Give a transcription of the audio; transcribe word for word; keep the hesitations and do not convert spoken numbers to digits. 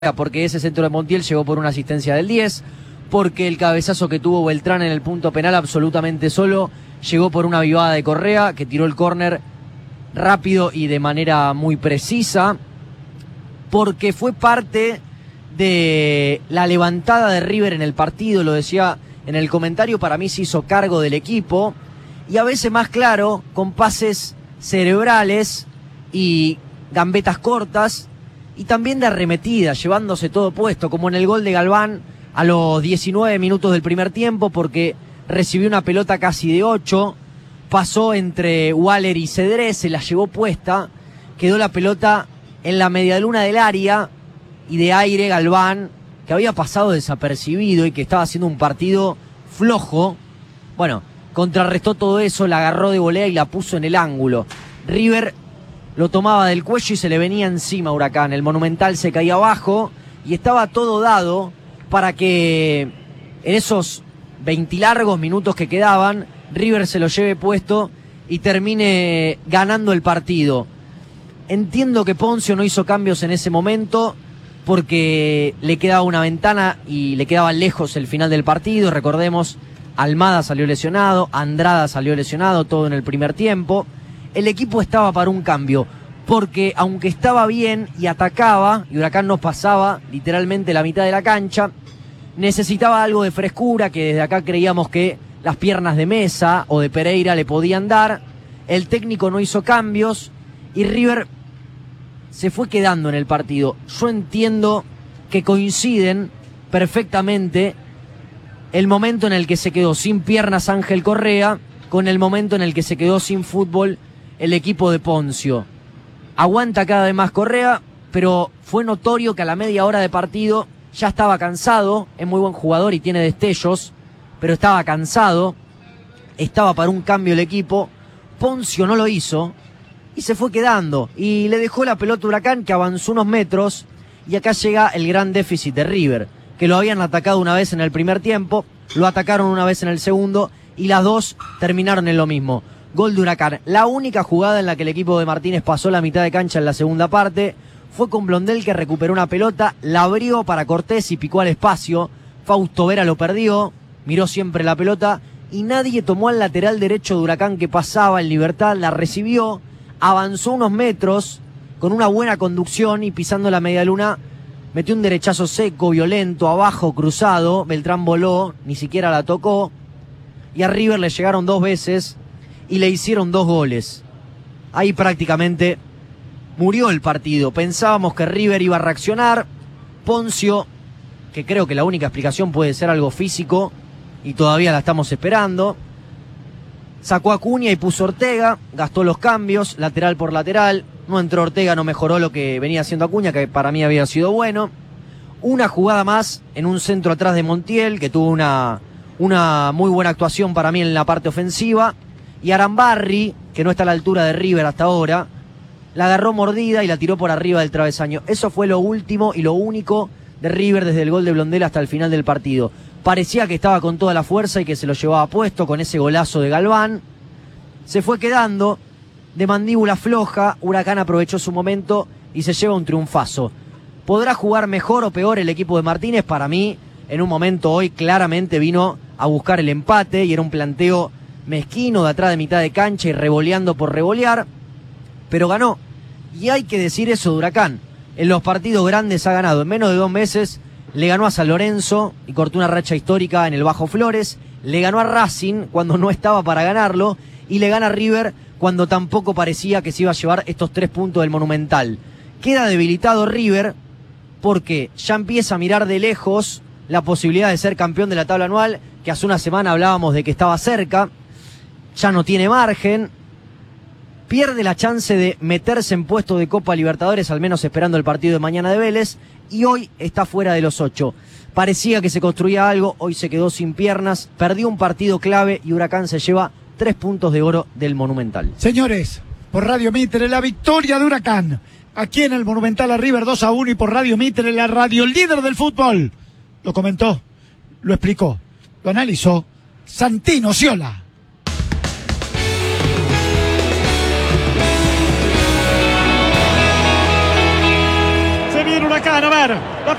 porque ese centro de Montiel llegó por una asistencia del diez, porque el cabezazo que tuvo Beltrán en el punto penal absolutamente solo llegó por una avivada de Correa que tiró el córner rápido y de manera muy precisa, porque fue parte de la levantada de River en el partido, lo decía en el comentario, para mí se hizo cargo del equipo y a veces más claro, con pases cerebrales y gambetas cortas y también de arremetida, llevándose todo puesto, como en el gol de Galván a los diecinueve minutos del primer tiempo, porque recibió una pelota casi de ocho, pasó entre Waller y Cedrés, se la llevó puesta, quedó la pelota en la medialuna del área y de aire Galván, que había pasado desapercibido y que estaba haciendo un partido flojo, bueno, contrarrestó todo eso, la agarró de volea y la puso en el ángulo. River lo tomaba del cuello y se le venía encima Huracán. El Monumental se caía abajo y estaba todo dado para que en esos veintilargos minutos que quedaban, River se lo lleve puesto y termine ganando el partido. Entiendo que Ponzio no hizo cambios en ese momento porque le quedaba una ventana y le quedaba lejos el final del partido. Recordemos, Almada salió lesionado, Andrada salió lesionado, todo en el primer tiempo. El equipo estaba para un cambio, porque aunque estaba bien y atacaba, y Huracán nos pasaba literalmente la mitad de la cancha, necesitaba algo de frescura, que desde acá creíamos que las piernas de Mesa o de Pereira le podían dar. El técnico no hizo cambios y River se fue quedando en el partido. Yo entiendo que coinciden perfectamente el momento en el que se quedó sin piernas Ángel Correa con el momento en el que se quedó sin fútbol el equipo de Ponzio. Aguanta cada vez más Correa, pero fue notorio que a la media hora de partido ya estaba cansado. Es muy buen jugador y tiene destellos, pero estaba cansado. Estaba para un cambio el equipo. Ponzio no lo hizo y se fue quedando. Y le dejó la pelota a Huracán, que avanzó unos metros. Y acá llega el gran déficit de River, que lo habían atacado una vez en el primer tiempo, lo atacaron una vez en el segundo y las dos terminaron en lo mismo. Gol de Huracán. La única jugada en la que el equipo de Martínez pasó la mitad de cancha en la segunda parte fue con Blondel, que recuperó una pelota, la abrió para Cortés y picó al espacio. Fausto Vera lo perdió, miró siempre la pelota y nadie tomó al lateral derecho de Huracán, que pasaba en libertad, la recibió, avanzó unos metros con una buena conducción y pisando la medialuna metió un derechazo seco, violento, abajo, cruzado. Beltrán voló, ni siquiera la tocó y a River le llegaron dos veces y le hicieron dos goles. Ahí prácticamente murió el partido. Pensábamos que River iba a reaccionar. Ponzio, que creo que la única explicación puede ser algo físico y todavía la estamos esperando, sacó a Acuña y puso Ortega, gastó los cambios, lateral por lateral. No entró Ortega, no mejoró lo que venía haciendo Acuña, que para mí había sido bueno. Una jugada más en un centro atrás de Montiel, que tuvo una, una muy buena actuación para mí en la parte ofensiva. Y Arambarri, que no está a la altura de River hasta ahora, la agarró mordida y la tiró por arriba del travesaño. Eso fue lo último y lo único de River desde el gol de Blondel hasta el final del partido. Parecía que estaba con toda la fuerza y que se lo llevaba puesto con ese golazo de Galván. Se fue quedando de mandíbula floja. Huracán aprovechó su momento y se lleva un triunfazo. ¿Podrá jugar mejor o peor el equipo de Martínez? Para mí, en un momento hoy claramente vino a buscar el empate y era un planteo mezquino de atrás de mitad de cancha y revoleando por revolear, pero ganó. Y hay que decir eso de Huracán. En los partidos grandes ha ganado. En menos de dos meses le ganó a San Lorenzo y cortó una racha histórica en el Bajo Flores. Le ganó a Racing cuando no estaba para ganarlo y le gana a River cuando tampoco parecía que se iba a llevar estos tres puntos del Monumental. Queda debilitado River porque ya empieza a mirar de lejos la posibilidad de ser campeón de la tabla anual, que hace una semana hablábamos de que estaba cerca. Ya no tiene margen, pierde la chance de meterse en puesto de Copa Libertadores, al menos esperando el partido de mañana de Vélez, y hoy está fuera de los ocho. Parecía que se construía algo, hoy se quedó sin piernas, perdió un partido clave y Huracán se lleva tres puntos de oro del Monumental. Señores, por Radio Mitre, la victoria de Huracán, aquí en el Monumental a River dos a uno, y por Radio Mitre, la radio líder del fútbol. Lo comentó, lo explicó, lo analizó Santino Ciola. Huracán. A ver.